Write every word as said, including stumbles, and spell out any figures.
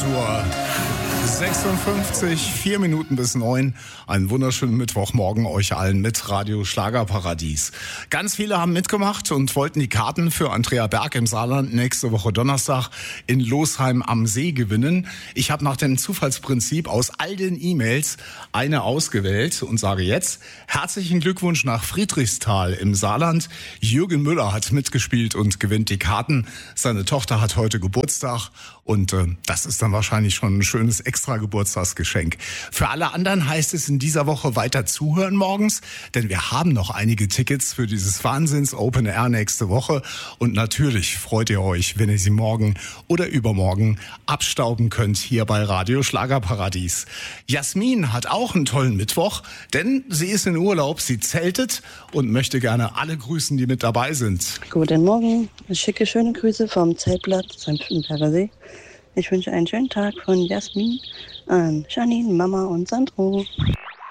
Uhr sechsundfünfzig, vier Minuten bis neun. Einen wunderschönen Mittwochmorgen euch allen mit Radio Schlagerparadies. Ganz viele haben mitgemacht und wollten die Karten für Andrea Berg im Saarland nächste Woche Donnerstag in Losheim am See gewinnen. Ich habe nach dem Zufallsprinzip aus all den E-Mails eine ausgewählt und sage jetzt herzlichen Glückwunsch nach Friedrichsthal im Saarland. Jürgen Müller hat mitgespielt und gewinnt die Karten. Seine Tochter hat heute Geburtstag und äh, das ist dann wahrscheinlich schon ein schönes extra Geburtstagsgeschenk. Für alle anderen heißt es in dieser Woche weiter zuhören morgens, denn wir haben noch einige Tickets für dieses Wahnsinns Open Air nächste Woche und natürlich freut ihr euch, wenn ihr sie morgen oder übermorgen abstauben könnt hier bei Radio Schlagerparadies. Jasmin hat auch einen tollen Mittwoch, denn sie ist in Urlaub, sie zeltet und möchte gerne alle grüßen, die mit dabei sind. Guten Morgen, schicke schöne Grüße vom Zeltplatz am Fünfenberger See. Ich wünsche einen schönen Tag von Jasmin an Janine, Mama und Sandro.